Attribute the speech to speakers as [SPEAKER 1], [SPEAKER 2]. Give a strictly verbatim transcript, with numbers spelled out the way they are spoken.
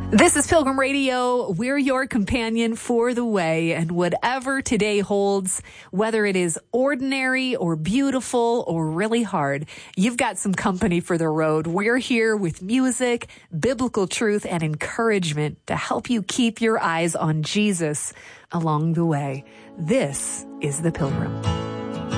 [SPEAKER 1] This is Pilgrim Radio. We're your companion for the way, and whatever today holds, whether it is ordinary or beautiful or really hard, you've got some company for the road. We're here with music, biblical truth, and encouragement to help you keep your eyes on Jesus along the way. This is The Pilgrim.